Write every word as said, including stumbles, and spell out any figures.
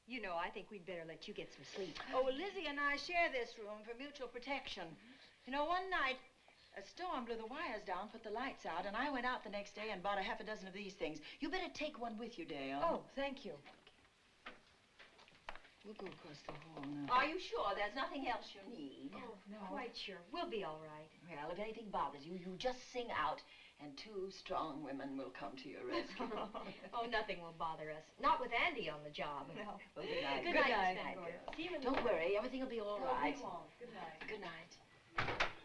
You know, I think we'd better let you get some sleep. Oh, well, Lizzie and I share this room for mutual protection. You know, one night, a storm blew the wires down, put the lights out, and I went out the next day and bought a half a dozen of these things. You better take one with you, Dale. Oh, thank you. We'll go across the hall now. Are you sure there's nothing else you need? Oh, no. Quite sure. We'll be all right. Well, if anything bothers you, you just sing out, and two strong women will come to your rescue. Oh, nothing will bother us. Not with Andy on the job. No. Well, good night. Good, Good night, night. Miss Van Gorder. See you in the Don't morning. worry, everything will be all No, right. we won't. Good night. Good night.